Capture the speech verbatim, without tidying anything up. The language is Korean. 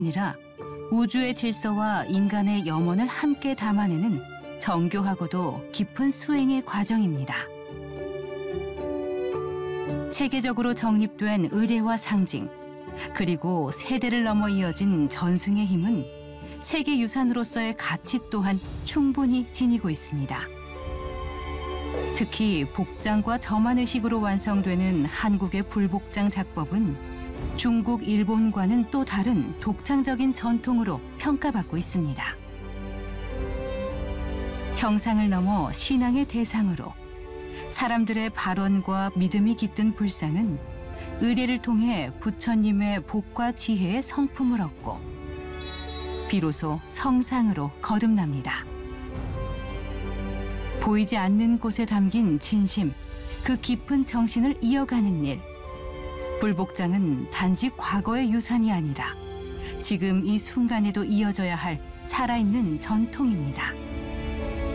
아니라 우주의 질서와 인간의 염원을 함께 담아내는 정교하고도 깊은 수행의 과정입니다. 체계적으로 정립된 의례와 상징, 그리고 세대를 넘어 이어진 전승의 힘은 세계유산으로서의 가치 또한 충분히 지니고 있습니다. 특히 복장과 점안의식으로 완성되는 한국의 불복장 작법은 중국, 일본과는 또 다른 독창적인 전통으로 평가받고 있습니다. 형상을 넘어 신앙의 대상으로 사람들의 발언과 믿음이 깃든 불상은 의례를 통해 부처님의 복과 지혜의 성품을 얻고 비로소 성상으로 거듭납니다. 보이지 않는 곳에 담긴 진심, 그 깊은 정신을 이어가는 일. 불복장은 단지 과거의 유산이 아니라 지금 이 순간에도 이어져야 할 살아있는 전통입니다.